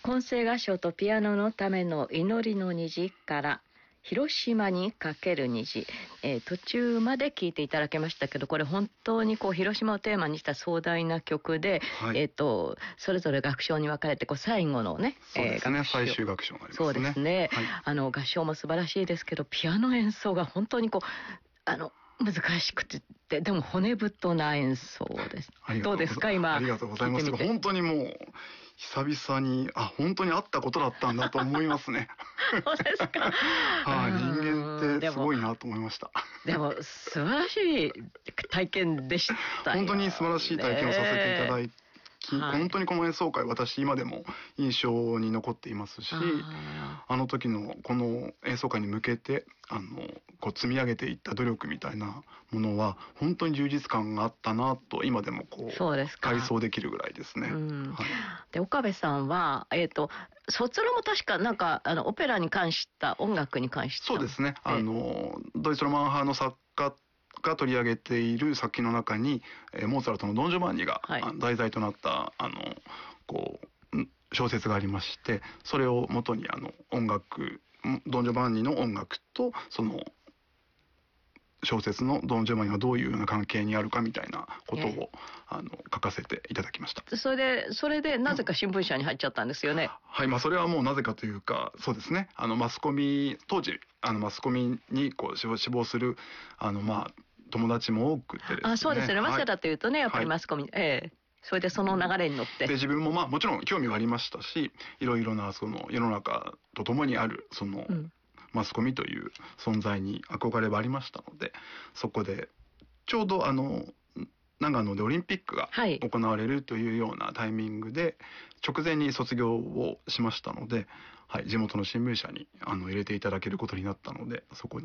混声合唱とピアノのための祈りの虹から広島にかける虹、途中まで聴いていただけましたけど、これ本当にこう広島をテーマにした壮大な曲で、 はい、 それぞれ楽章に分かれてこう最後のね、 そうですね、最終楽章がありますね。 そうですね、 はい、 合唱も素晴らしいですけど、ピアノ演奏が本当にこう難しくて、でも骨太な演奏です。どうですか今？ ありがとうございます。本当にもう久々に本当にあったことだったんだと思いますね。 そうですか。 はい、人間ってすごいなと思いました。 でも素晴らしい体験でしたよね。 本当に素晴らしい体験をさせていただいて、本当にこの演奏会、私今でも印象に残っていますし、あの時のこの演奏会に向けてこう積み上げていった努力みたいなものは本当に充実感があったなと今でもこう回想できるぐらいですね。 はい、で岡部さんは卒論も確かなんかオペラに関した音楽に関した。 そうですね。ドイツロマン派の作家が取り上げている作品の中に、モーツァルトのドン・ジョバンニが、題材となったこう小説がありまして、それを元に音楽、ドン・ジョバンニの音楽とその小説のドン・ジョバンニがどういうような関係にあるかみたいなことを、書かせていただきました。 それでなぜか新聞社に入っちゃったんですよね。 はい、それはもうなぜかというか、そうですね、マスコミ、当時マスコミにこう志望する友達も多くてですね。 そうですね、早稲田というとね、やっぱりマスコミ、それでその流れに乗って。 で自分ももちろん興味はありましたし、いろいろなその世の中とともにあるその、マスコミという存在に憧れはありましたので、そこでちょうど長野でオリンピックが行われるというようなタイミングで、直前に卒業をしましたので、地元の新聞社に入れていただけることになったので、そこに